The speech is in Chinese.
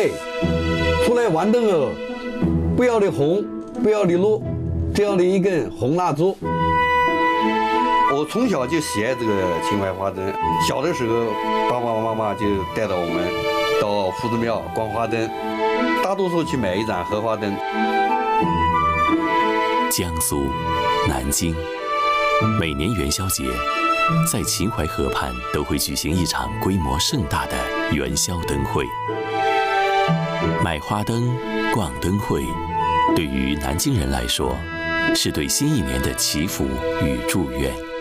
哎，出来玩灯哦，不要的红，不要的绿，只要的一根红蜡烛。我从小就喜爱这个秦淮花灯，小的时候爸爸妈妈就带着我们到夫子庙观花灯，大多数去买一盏荷花灯。 江苏南京，每年元宵节，在秦淮河畔都会举行一场规模盛大的元宵灯会。买花灯、逛灯会，对于南京人来说，是对新一年的祈福与祝愿。